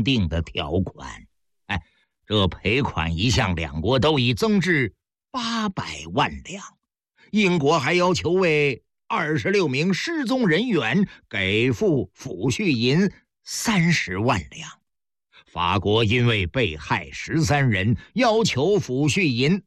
定的条款。这赔款一向两国都已增至800万两，英国还要求为26名失踪人员给付抚恤银30万两。法国因为被害13人，要求抚恤银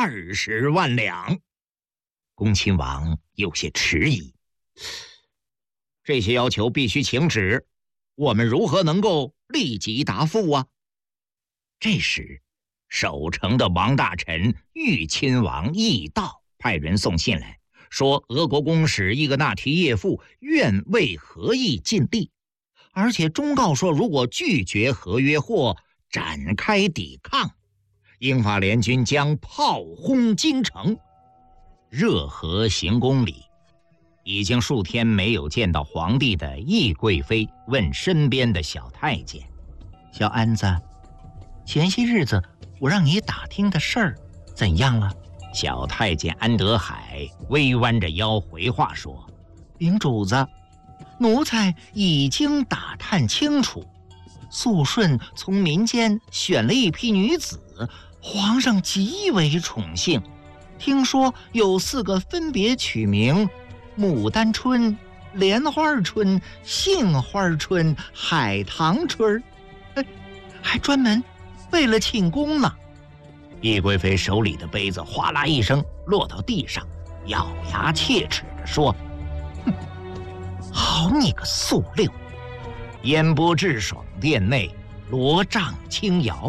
20万两。恭亲王有些迟疑，这些要求必须请旨，我们如何能够立即答复啊？这时，守城的王大臣豫亲王奕道派人送信来，说俄国公使伊格纳提耶夫愿为和议尽力，而且忠告说，如果拒绝合约或展开抵抗，英法联军将炮轰京城。热河行宫里，已经数天没有见到皇帝的懿贵妃问身边的小太监：“小安子，前些日子我让你打听的事儿怎样了？”小太监安德海微弯着腰回话说：“禀主子，奴才已经打探清楚，肃顺从民间选了一批女子，皇上极为宠幸。听说有4个分别取名牡丹春、莲花春、杏花春、海棠春，还专门为了庆功呢。”懿贵妃手里的杯子哗啦一声落到地上，咬牙切齿地说：“哼，好你个素六！烟波致爽殿内罗帐轻摇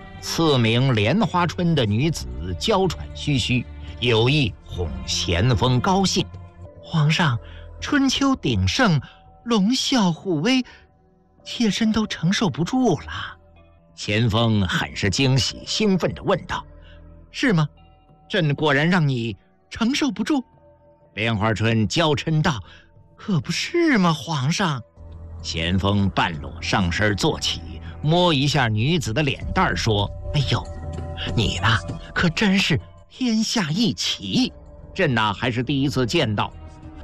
，4名莲花春的女子娇喘吁吁，有意哄咸丰高兴。皇上春秋鼎盛，龙啸虎威，妾身都承受不住了。”咸丰很是惊喜兴奋地问道：“是吗？朕果然让你承受不住？”莲花春娇嗔道：“可不是吗，皇上？”咸丰半裸上身坐起，摸一下女子的脸蛋说：“哎呦，你呢可真是天下一奇，朕哪还是第一次见到。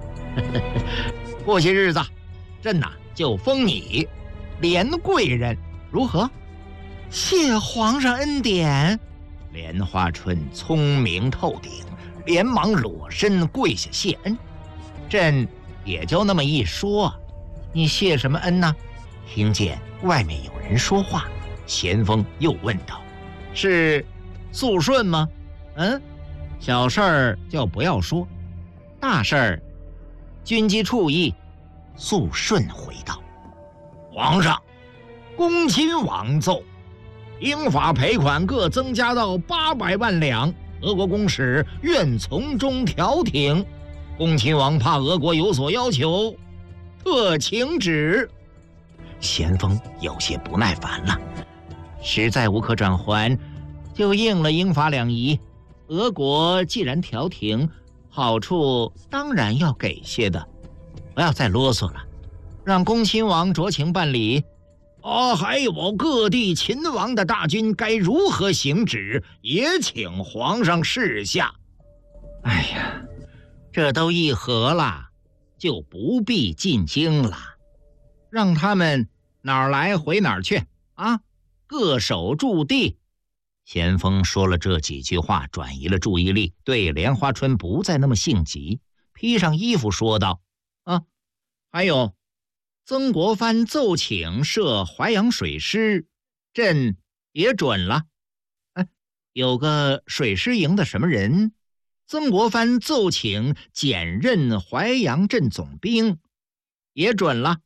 过些日子，朕哪就封你莲贵人，如何？”“谢皇上恩典。”莲花春聪明透顶，连忙裸身跪下谢恩。“朕也就那么一说，你谢什么恩呢？”听见外面有人说话，咸丰又问道：“是肃顺吗？”“小事儿就不要说，大事儿军机处议。”肃顺回道：“皇上，恭亲王奏，英法赔款各增加到800万两，俄国公使愿从中调停。恭亲王怕俄国有所要求，特请旨。”咸丰有些不耐烦了，实在无可转还，就应了英法两仪。俄国既然调停，好处当然要给些的，不要再啰嗦了，让恭亲王酌情办理。还有各地秦王的大军该如何行止，也请皇上示下。哎呀，这都议和了，就不必进京了，让他们哪儿来回哪儿去啊，各守驻地。咸丰说了这几句话，转移了注意力，对莲花春不再那么性急，披上衣服说道：“还有曾国藩奏请设淮阳水师，朕也准了。有个水师营的什么人，曾国藩奏请兼任淮阳镇总兵，也准了。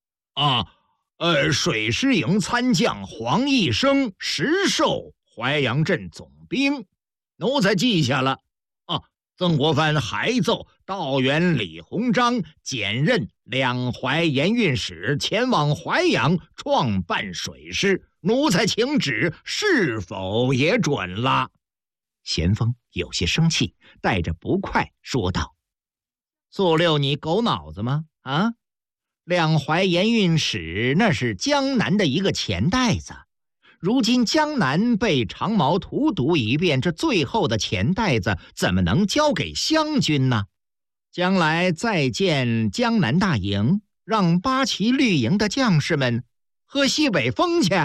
水师营参将黄义生实授淮阳镇总兵，奴才记下了。曾国藩还奏道员李鸿章兼任两淮盐运使，前往淮阳创办水师，奴才请旨，是否也准了？”咸丰有些生气，带着不快说道：“肃六，你狗脑子吗？两淮盐运使那是江南的一个钱袋子，如今江南被长毛荼毒一遍，这最后的钱袋子怎么能交给湘军呢？将来再建江南大营，让八旗绿营的将士们喝西北风去。”